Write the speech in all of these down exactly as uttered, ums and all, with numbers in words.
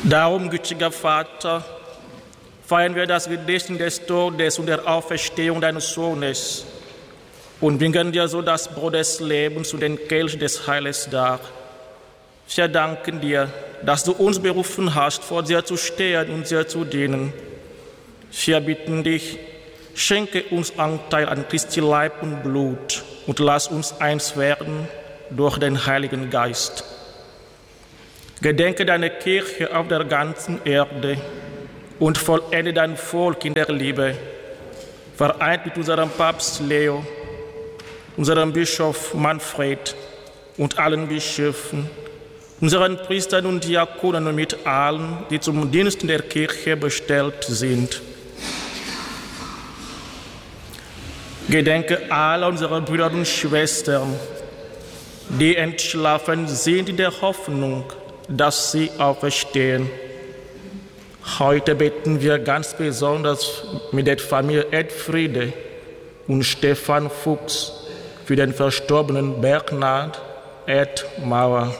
Darum, gütiger Vater, feiern wir das Gedächtnis des Todes und der Auferstehung deines Sohnes und bringen dir so das Brot des Lebens und den Kelch des Heiles dar. Wir danken dir, dass du uns berufen hast, vor dir zu stehen und dir zu dienen. Wir bitten dich, schenke uns Anteil an Christi Leib und Blut und lass uns eins werden durch den Heiligen Geist. Gedenke deine Kirche auf der ganzen Erde und vollende dein Volk in der Liebe, vereint mit unserem Papst Leo, unserem Bischof Manfred und allen Bischöfen, unseren Priestern und Diakonen und mit allen, die zum Dienst in der Kirche bestellt sind. Gedenke aller unserer Brüder und Schwestern, die entschlafen sind in der Hoffnung, dass sie auferstehen. Heute beten wir ganz besonders mit der Familie Edfriede und Stefan Fuchs für den verstorbenen Bernhard Ed Mauer.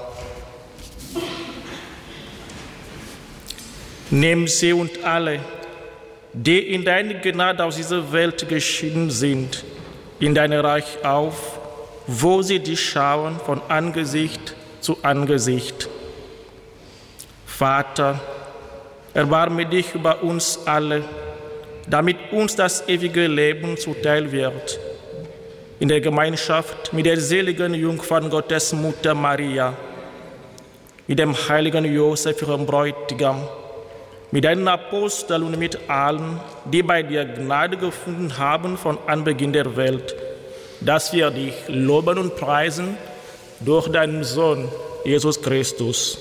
Nimm sie und alle, die in deine Gnade aus dieser Welt geschieden sind, in dein Reich auf, wo sie dich schauen von Angesicht zu Angesicht. Vater, erbarme dich über uns alle, damit uns das ewige Leben zuteil wird. In der Gemeinschaft mit der seligen Jungfrau Gottes Mutter Maria, mit dem heiligen Josef, ihrem Bräutigam, mit deinen Aposteln und mit allen, die bei dir Gnade gefunden haben von Anbeginn der Welt, dass wir dich loben und preisen durch deinen Sohn, Jesus Christus.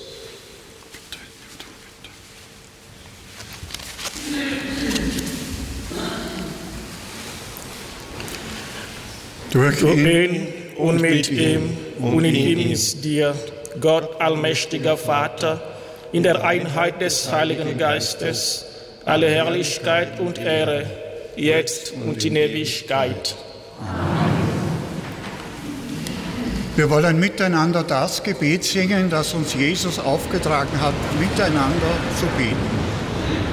Durch ihn und mit ihm und in ihm ist dir, Gott, allmächtiger Vater, in der Einheit des Heiligen Geistes, alle Herrlichkeit und Ehre, jetzt und in Ewigkeit. Wir wollen miteinander das Gebet singen, das uns Jesus aufgetragen hat, miteinander zu beten.